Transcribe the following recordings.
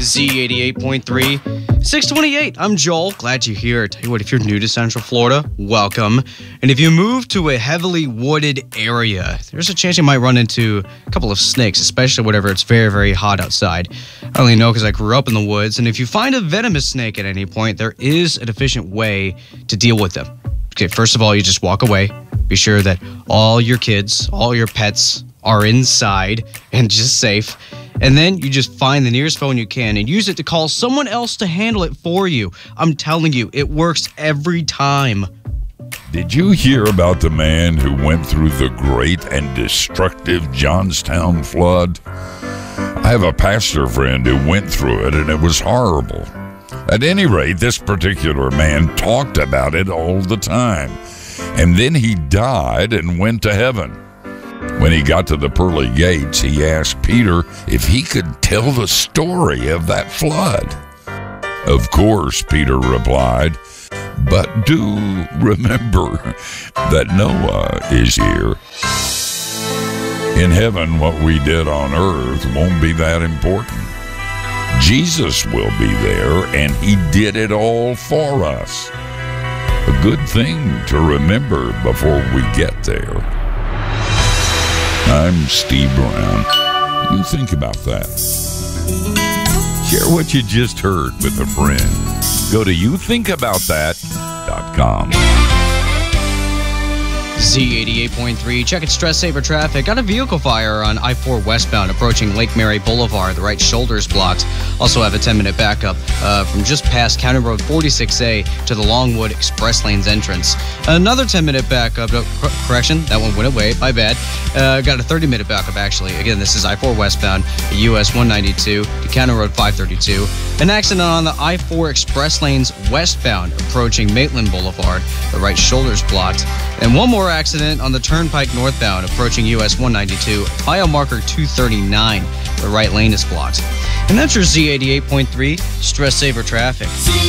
Z88.3, 628. I'm Joel. Glad you're here. Tell you what, if you're new to Central Florida, welcome. And if you move to a heavily wooded area, there's a chance you might run into a couple of snakes, especially whenever it's very, very hot outside. I only know because I grew up in the woods. And if you find a venomous snake at any point, there is an efficient way to deal with them. Okay, first of all, you just walk away. Be sure that all your kids, all your pets are inside and just safe. And then you just find the nearest phone you can and use it to call someone else to handle it for you. I'm telling you, it works every time. Did you hear about the man who went through the great and destructive Johnstown flood? I have a pastor friend who went through it, and it was horrible. At any rate, this particular man talked about it all the time. And then he died and went to heaven. When he got to the pearly gates, he asked Peter if he could tell the story of that flood. Of course, Peter replied, but do remember that Noah is here. In heaven, what we did on earth won't be that important. Jesus will be there, and he did it all for us. A good thing to remember before we get there. I'm Steve Brown. You think about that. Share what you just heard with a friend. Go to youthinkaboutthat.com. Z88.3, checking stress saver traffic. Got a vehicle fire on I-4 westbound approaching Lake Mary Boulevard. The right shoulder's blocked. Also have a 10-minute backup from just past County Road 46A to the Longwood Express Lanes entrance. Another 10-minute backup. Correction, that one went away. My bad. Got a 30-minute backup, actually. Again, this is I-4 westbound, US 192 to County Road 532. An accident on the I-4 Express Lanes westbound approaching Maitland Boulevard. The right shoulder's blocked. And one more accident on the Turnpike northbound approaching US 192, mile marker 239. The right lane is blocked. And that's your Z88.3 stress saver traffic.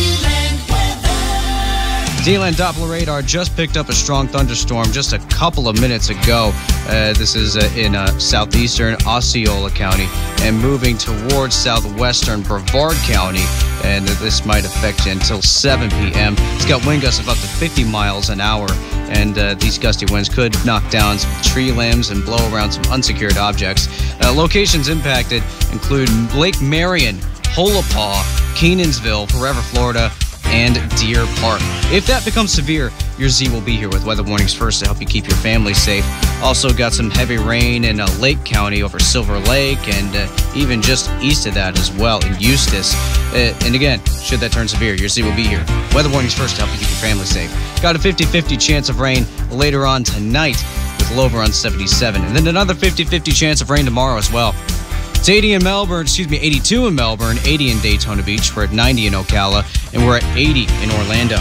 Zealand Doppler radar just picked up a strong thunderstorm just a couple of minutes ago. This is in southeastern Osceola County and moving towards southwestern Brevard County. And this might affect you until 7 p.m. It's got wind gusts of up to 50 miles an hour. And these gusty winds could knock down some tree limbs and blow around some unsecured objects. Locations impacted include Lake Marion, Holopaw, Kenansville, Forever, Florida, and Deer Park. If that becomes severe, your Z will be here with weather warnings first to help you keep your family safe. Also got some heavy rain in Lake County over Silver Lake and even just east of that as well in Eustis. And again, should that turn severe, your Z will be here. Weather warnings first to help you keep your family safe. Got a 50-50 chance of rain later on tonight with a low of around 77. And then another 50-50 chance of rain tomorrow as well. It's 82 in Melbourne, 80 in Daytona Beach. We're at 90 in Ocala, and we're at 80 in Orlando.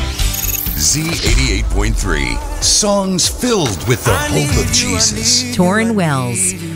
Z88.3, songs filled with the hope of Jesus. Torrin Wells.